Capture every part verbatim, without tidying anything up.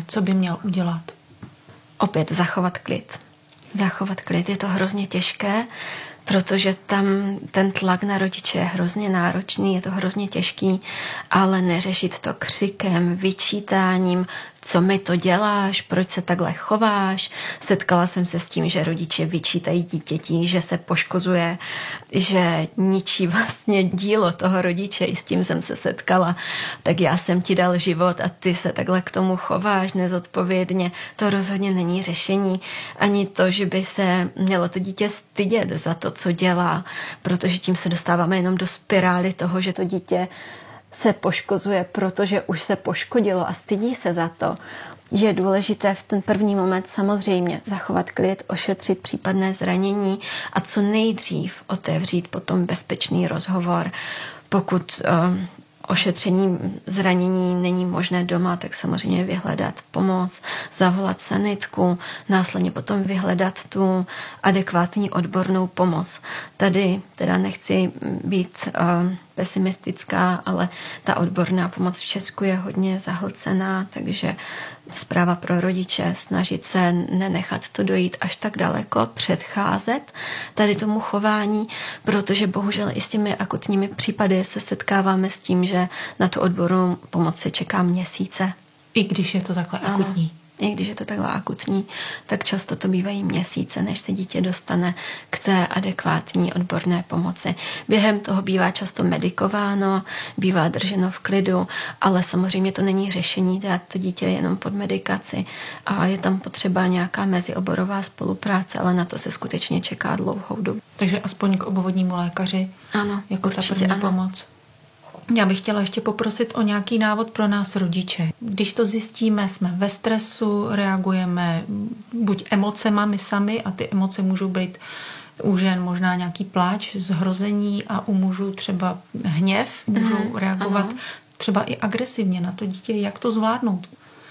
Co by měl udělat? Opět zachovat klid. Zachovat klid. Je to hrozně těžké, protože tam ten tlak na rodiče je hrozně náročný, je to hrozně těžký, ale neřešit to křikem, vyčítáním, co mi to děláš, proč se takhle chováš. Setkala jsem se s tím, že rodiče vyčítají dítěti, že se poškozuje, že ničí vlastně dílo toho rodiče, i s tím jsem se setkala. Tak já jsem ti dal život a ty se takhle k tomu chováš nezodpovědně. To rozhodně není řešení. Ani to, že by se mělo to dítě stydět za to, co dělá, protože tím se dostáváme jenom do spirály toho, že to dítě se poškozuje, protože už se poškodilo a stydí se za to. Je důležité v ten první moment samozřejmě zachovat klid, ošetřit případné zranění a co nejdřív otevřít potom bezpečný rozhovor. Pokud uh, ošetření zranění není možné doma, tak samozřejmě vyhledat pomoc, zavolat sanitku, následně potom vyhledat tu adekvátní odbornou pomoc. Tady teda nechci být uh, pesimistická, ale ta odborná pomoc v Česku je hodně zahlcená, takže zpráva pro rodiče, snažit se nenechat to dojít až tak daleko, předcházet tady tomu chování, protože bohužel i s těmi akutními případy se setkáváme s tím, že na tu odbornou pomoc se čeká měsíce. I když je to takhle Ano. akutní. I když je to takhle akutní, tak často to bývají měsíce, než se dítě dostane k té adekvátní odborné pomoci. Během toho bývá často medikováno, bývá drženo v klidu, ale samozřejmě to není řešení dát to dítě jenom pod medikaci a je tam potřeba nějaká mezioborová spolupráce, ale na to se skutečně čeká dlouhou dobu. Takže aspoň k obvodnímu lékaři, ano, jako ta první ano. pomoc. Já bych chtěla ještě poprosit o nějaký návod pro nás rodiče. Když to zjistíme, jsme ve stresu, reagujeme buď emocema my sami a ty emoce můžou být u žen možná nějaký pláč, zhrození a u mužů třeba hněv, můžou mm, reagovat ano. třeba i agresivně na to dítě. Jak to zvládnout?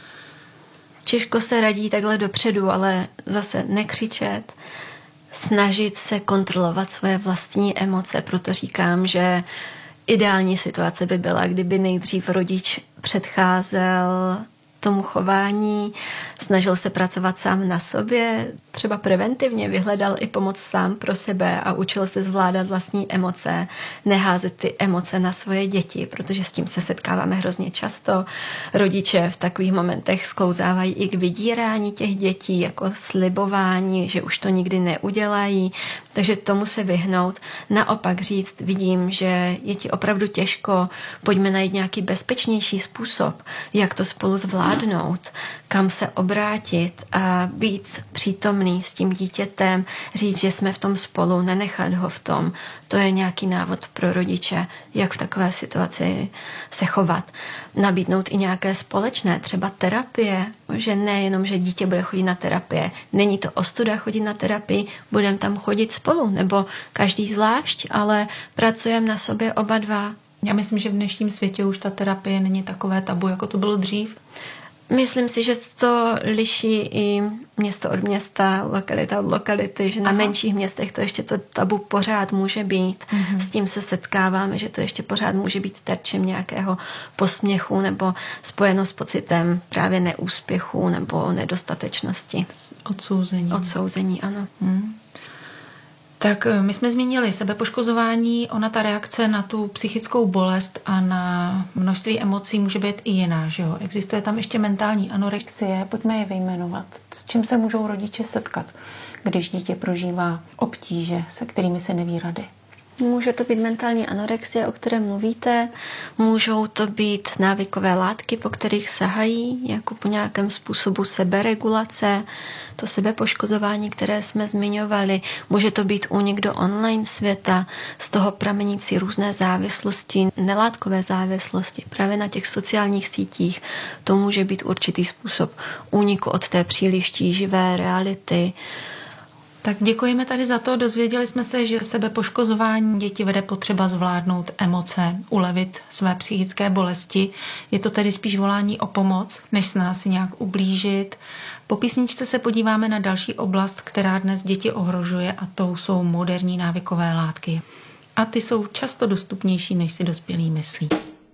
Těžko se radí takhle dopředu, ale zase nekřičet, snažit se kontrolovat svoje vlastní emoce, proto říkám, že ideální situace by byla, kdyby nejdřív rodič předcházel tomu chování, snažil se pracovat sám na sobě, třeba preventivně vyhledal i pomoc sám pro sebe a učil se zvládat vlastní emoce, neházet ty emoce na svoje děti, protože s tím se setkáváme hrozně často. Rodiče v takových momentech sklouzávají i k vydírání těch dětí, jako slibování, že už to nikdy neudělají, takže tomu se vyhnout. Naopak říct, vidím, že je ti opravdu těžko, pojďme najít nějaký bezpečnější způsob, jak to spolu zvládnout, kam se obrátit a být přítomný s tím dítětem, říct, že jsme v tom spolu, nenechat ho v tom. To je nějaký návod pro rodiče, jak v takové situaci se chovat. Nabídnout i nějaké společné, třeba terapie, že nejenom, že dítě bude chodit na terapie. Není to ostuda chodit na terapii, budeme tam chodit spolu, nebo každý zvlášť, ale pracujeme na sobě oba dva. Já myslím, že v dnešním světě už ta terapie není takové tabu, jako to bylo dřív. Myslím si, že to liší i město od města, lokalita od lokality, že na Aha. menších městech to ještě to tabu pořád může být. Mm-hmm. S tím se setkáváme, že to ještě pořád může být terčem nějakého posměchu nebo spojeno s pocitem právě neúspěchu nebo nedostatečnosti. Odsouzení. Odsouzení, ano. Mm. Tak my jsme zmínili sebepoškozování, ona ta reakce na tu psychickou bolest a na množství emocí může být i jiná, že jo? Existuje tam ještě mentální anorexie, pojďme je vyjmenovat. S čím se můžou rodiče setkat, když dítě prožívá obtíže, se kterými se neví rady? Může to být mentální anorexie, o které mluvíte, můžou to být návykové látky, po kterých sahají, jako po nějakém způsobu seberegulace, to sebepoškozování, které jsme zmiňovali, může to být únik do online světa, z toho pramenící různé závislosti, nelátkové závislosti, právě na těch sociálních sítích, to může být určitý způsob úniku od té příliš tíživé reality. Tak děkujeme tady za to. Dozvěděli jsme se, že sebepoškozování děti vede potřeba zvládnout emoce, ulevit své psychické bolesti. Je to tedy spíš volání o pomoc, než se nás si nějak ublížit. Po písničce se podíváme na další oblast, která dnes děti ohrožuje, a to jsou moderní návykové látky. A ty jsou často dostupnější, než si dospělí myslí.